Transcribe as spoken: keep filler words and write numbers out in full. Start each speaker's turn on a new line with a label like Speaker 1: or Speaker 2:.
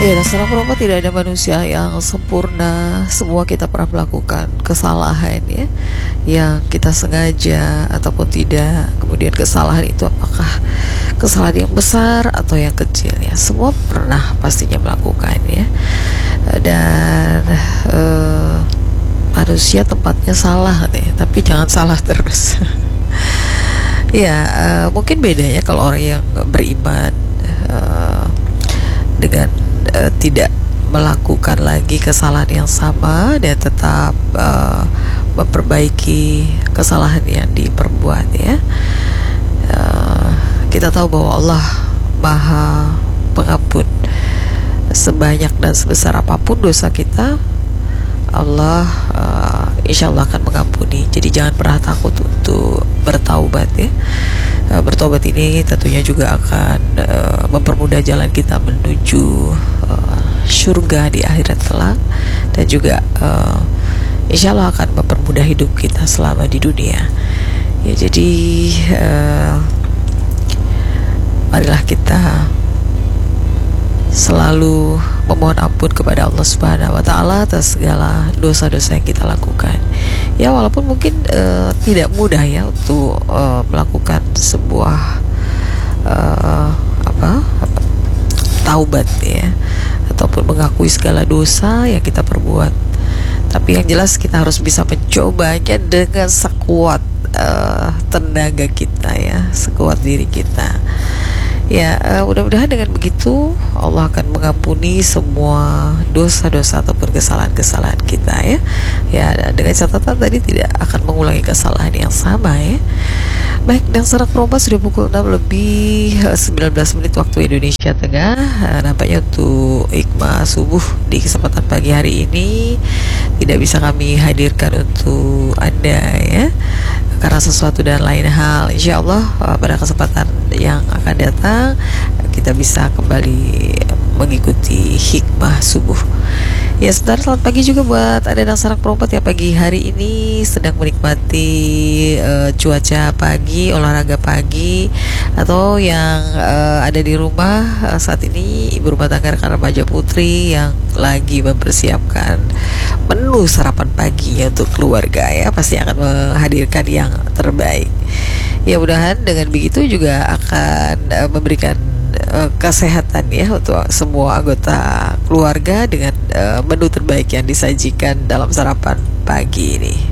Speaker 1: Ya, secara perempuan tidak ada manusia yang sempurna. Semua kita pernah melakukan kesalahan ya, yang kita sengaja ataupun tidak. Kemudian kesalahan itu apakah kesalahan yang besar atau yang kecil ya, semua pernah pastinya melakukan ya. Dan uh, manusia tempatnya salah nih, tapi jangan salah terus. Ya, uh, mungkin bedanya kalau orang yang beriman uh, dengan uh, tidak melakukan lagi kesalahan yang sama dan tetap uh, memperbaiki kesalahan yang diperbuat ya. Uh, kita tahu bahwa Allah Maha Pengampun. Sebanyak dan sebesar apapun dosa kita, Allah uh, insya Allah akan mengampuni. Jadi jangan pernah takut untuk bertaubat ya. Uh, bertaubat ini tentunya juga akan uh, mempermudah jalan kita menuju uh, surga di akhirat kelak, dan juga uh, insya Allah akan mempermudah hidup kita selama di dunia. Ya, jadi uh, marilah kita selalu memohon ampun kepada Allah Subhanahu wa taala atas segala dosa-dosa yang kita lakukan. Ya, walaupun mungkin uh, tidak mudah ya untuk uh, melakukan sebuah uh, apa, apa taubat ya, ataupun mengakui segala dosa yang kita perbuat. Tapi yang jelas kita harus bisa mencobanya dengan sekuat uh, tenaga kita ya, sekuat diri kita. Ya, uh, mudah-mudahan dengan begitu Allah akan mengampuni semua dosa-dosa ataupun kesalahan-kesalahan kita ya. Ya, dengan catatan tadi tidak akan mengulangi kesalahan yang sama ya. Baik, dan serak perompak sudah pukul enam lebih sembilan belas menit waktu Indonesia Tengah. uh, Nampaknya untuk Hikmah Subuh di kesempatan pagi hari ini tidak bisa kami hadirkan untuk Anda ya, karena sesuatu dan lain hal. Insya Allah uh, pada kesempatan yang akan datang kita bisa kembali mengikuti Hikmah Subuh. Ya, sebentar, selamat pagi juga buat Anda dan sanak perompat yang pagi hari ini sedang menikmati uh, cuaca pagi, olahraga pagi, atau yang uh, ada di rumah uh, saat ini, ibu rumah tangga rekan remaja putri yang lagi mempersiapkan menu sarapan pagi untuk keluarga ya, pasti akan menghadirkan yang terbaik. Ya, mudah-mudahan dengan begitu juga akan uh, memberikan uh, kesehatan ya untuk semua anggota keluarga dengan uh, menu terbaik yang disajikan dalam sarapan pagi ini.